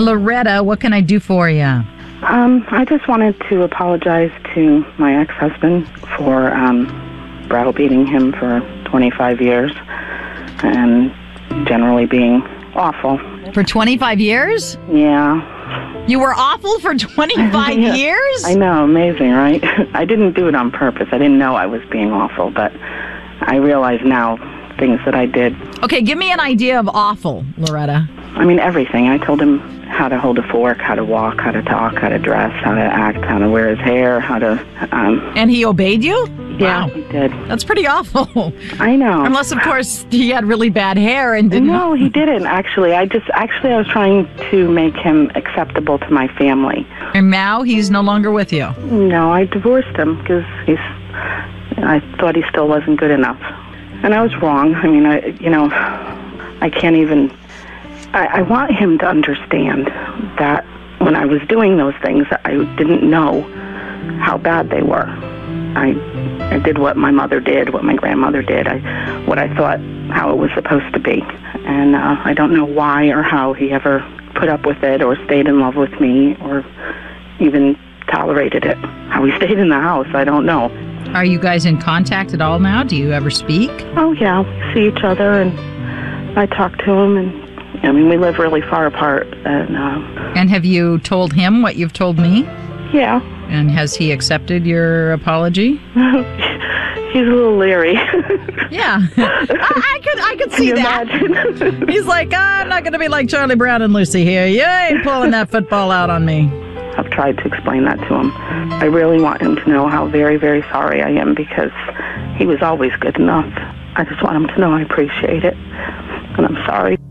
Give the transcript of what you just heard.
Loretta, what can I do for you? I just wanted to apologize to my ex-husband for browbeating him for 25 years and generally being awful. For 25 years? Yeah. You were awful for 25 Yeah. years? I know, amazing, right? I didn't do it on purpose. I didn't know I was being awful, but I realize now things that I did. Okay, give me an idea of awful, Loretta. I mean, everything. I told him how to hold a fork, how to walk, how to talk, how to dress, how to act, how to wear his hair, how to... And he obeyed you? Yeah, Wow. he did. That's pretty awful. I know. Unless, of course, he had really bad hair and didn't... No, he didn't, actually. I was trying to make him acceptable to my family. And now he's no longer with you. No, I divorced him because I thought he still wasn't good enough. And I was wrong. I mean, I can't even... I want him to understand that when I was doing those things, I didn't know how bad they were. I did what my mother did, what my grandmother did, what I thought how it was supposed to be. And I don't know why or how he ever put up with it or stayed in love with me or even tolerated it. How he stayed in the house, I don't know. Are you guys in contact at all now? Do you ever speak? Oh, yeah, we see each other and I talk to him. And I mean, we live really far apart. And have you told him what you've told me? Yeah. And has he accepted your apology? He's a little leery. Yeah, I could see that. Imagine? He's like, I'm not going to be like Charlie Brown and Lucy here. You ain't pulling that football out on me. I've tried to explain that to him. I really want him to know how very, very sorry I am because he was always good enough. I just want him to know I appreciate it, and I'm sorry.